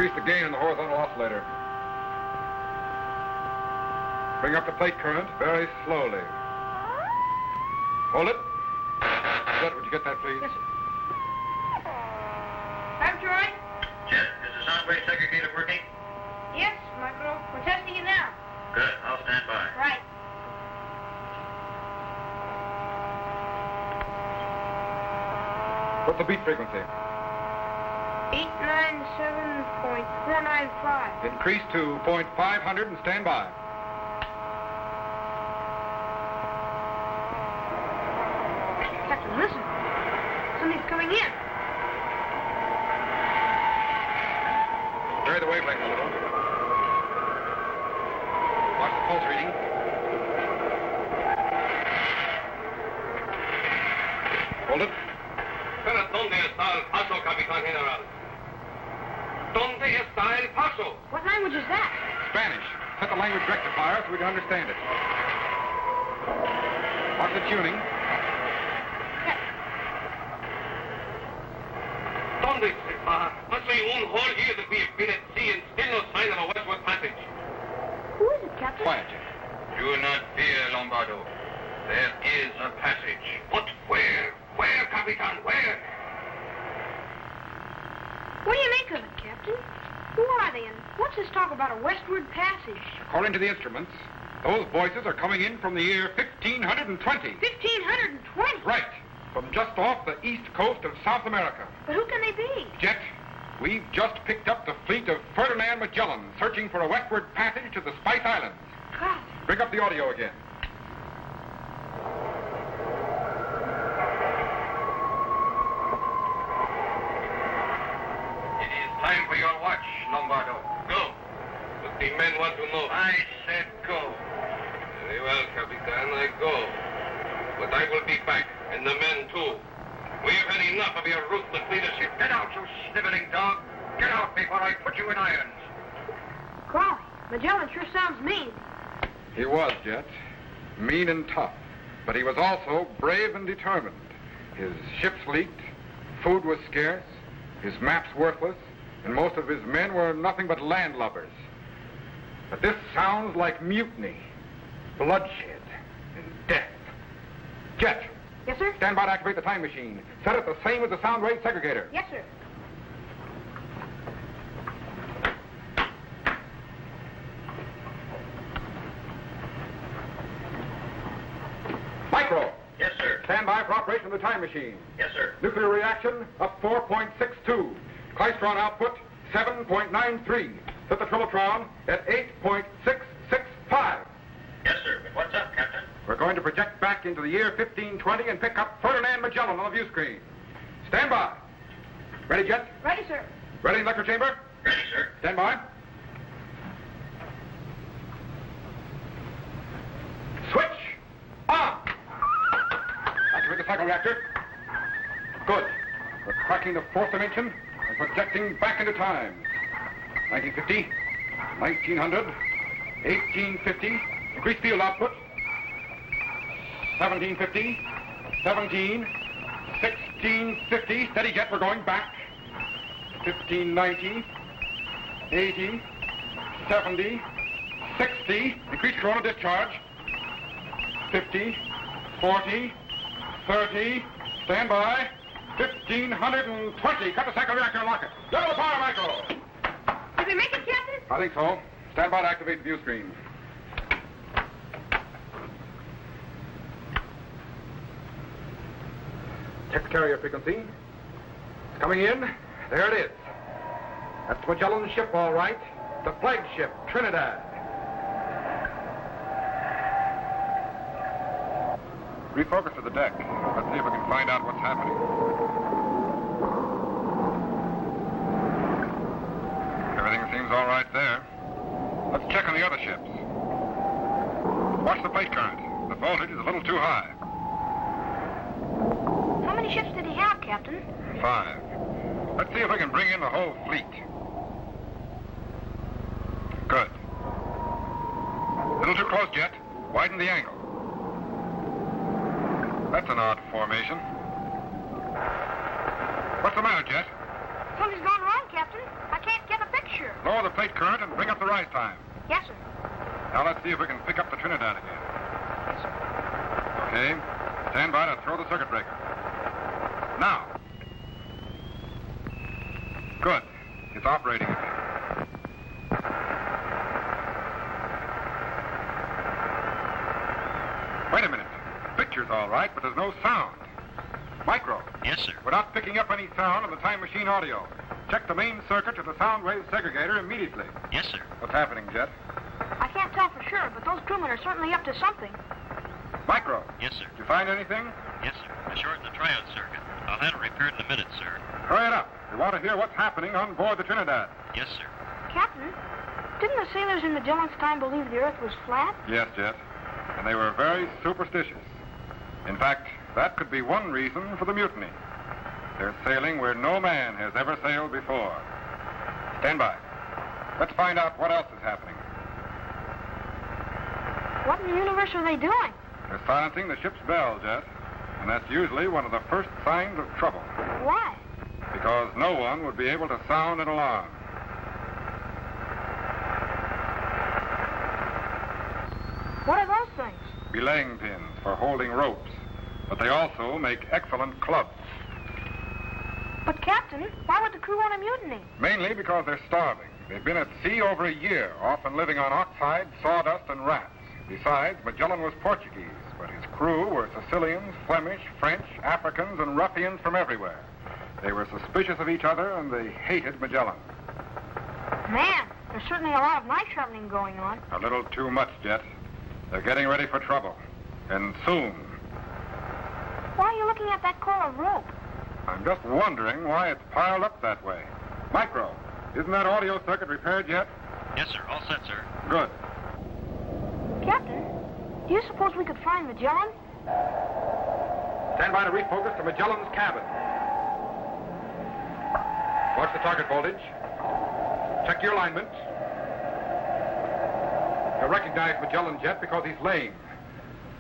Increase the gain in the horizontal oscillator. Bring up the plate current very slowly. Hold it. Jet, would you get that, please? Yes, sir. Laboratory? Jet, is the sound wave segregator working? Yes, Micro. We're testing it now. Good. I'll stand by. Right. What's the beat frequency? 897.495. Increase to 0.500 and stand by. Captain, listen. Something's coming in. Vary the wavelength a little. Watch the pulse reading. Hold it. Pero ¿dónde está el paso, Capitán General? ¿Dónde está el paso? What language is that? Spanish. Set the language rectifier so we can understand it. Watch the tuning. ¿Dónde se va? Hace un whole year that we have been at sea and still no sign of a westward passage. Who is it, Captain? Quiet, Jet. Do not fear, Lombardo. There is a passage. But where? Where, Capitan? Where? What do you make of it, Captain? Who are they, and what's this talk about a westward passage? According to the instruments, those voices are coming in from the year 1520. 1520? Right. From just off the east coast of South America. But who can they be? Jet, we've just picked up the fleet of Ferdinand Magellan searching for a westward passage to the Spice Islands. God. Bring up the audio again. It is time for your watch, Lombardo. Go. But the men want to know. I said go. Very well, Capitan, I go. But I will be back, and the men too. We have had enough of your ruthless leadership. Get out, you sniveling dog. Get out before I put you in irons. Crowley, Magellan sure sounds mean. He was, Jet. Mean and tough. But he was also brave and determined. His ships leaked, food was scarce, his maps worthless, and most of his men were nothing but landlubbers. But this sounds like mutiny, bloodshed, and death. Jet, Yes, sir? stand by to activate the time machine. Set it the same as the sound wave segregator. Yes, sir. Micro, Yes, sir. stand by for operation of the time machine. Yes, sir. Nuclear reaction up 4.62. Klystron output 7.93. Set the Trilotron at 8.665. Yes, sir. But what's up, Captain? We're going to project back into the year 1520 and pick up Ferdinand Magellan on the view screen. Stand by. Ready, Jet? Ready, sir. Ready in lecture chamber? Ready, sir. Stand by. Switch on. Activate the cycle reactor. Good. We're cracking the fourth dimension and projecting back into time. 1950, 1900, 1850. Increase field output. 1750, 17, 1650. Steady, Jet, we're going back. 1590, 80, 70, 60. Increase corona discharge. 50, 40, 30. Stand by. 1520. Cut the cycle reactor and lock it. Level the power, Michael. Did we make it, Captain? I think so. Stand by to activate the view screen. Check the carrier frequency. It's coming in. There it is. That's Magellan's ship, all right. The flagship, Trinidad. Refocus to the deck. Let's see if we can find out what's happening. Everything seems all right there. Let's check on the other ships. Watch the plate current. The voltage is a little too high. How many ships did he have, Captain? 5. Let's see if we can bring in the whole fleet. Good. A little too close, Jet. Widen the angle. That's an odd formation. What's the matter, Jet? Something's gone wrong, Captain. I can't get a picture. Lower the plate current and bring up the rise time. Yes, sir. Now let's see if we can pick up the Trinidad again. Yes, sir. Okay. Stand by to throw the circuit breaker. Now. Good. It's operating again. Wait a minute. Picture's all right, but there's no sound. Micro. Yes, sir. We're not picking up any sound on the time machine audio. Check the main circuit to the sound wave segregator immediately. Yes, sir. What's happening, Jet? I can't tell for sure, but those crewmen are certainly up to something. Micro. Yes, sir. Did you find anything? Yes, sir. I shortened the triode circuit. I'll have it repaired in a minute, sir. Hurry it up. We want to hear what's happening on board the Trinidad. Yes, sir. Captain, didn't the sailors in Magellan's time believe the Earth was flat? Yes, Jet. And they were very superstitious. In fact, that could be one reason for the mutiny. They're sailing where no man has ever sailed before. Stand by. Let's find out what else is happening. What in the universe are they doing? They're silencing the ship's bell, Jet. And that's usually one of the first signs of trouble. Why? Because no one would be able to sound an alarm. What are those things? Belaying pins for holding ropes. But they also make excellent clubs. But, Captain, why would the crew want a mutiny? Mainly because they're starving. They've been at sea over a year, often living on oxhide, sawdust, and rats. Besides, Magellan was Portuguese, but his crew were Sicilians, Flemish, French, Africans, and ruffians from everywhere. They were suspicious of each other, and they hated Magellan. Man, there's certainly a lot of knife sharpening going on. A little too much, Jet. They're getting ready for trouble. And soon. Why are you looking at that coil of rope? I'm just wondering why it's piled up that way. Micro, isn't that audio circuit repaired yet? Yes, sir. All set, sir. Good. Captain, do you suppose we could find Magellan? Stand by to refocus to Magellan's cabin. Watch the target voltage. Check your alignment. You'll recognize Magellan, Jet, because he's lame.